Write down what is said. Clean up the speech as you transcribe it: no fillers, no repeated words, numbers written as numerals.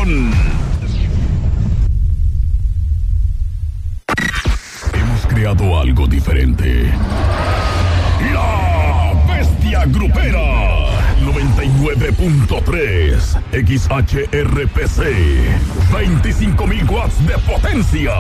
diversión. Hemos creado algo diferente. La Bestia Grupera 99.3 XHRPC, 25,000 watts de potencia.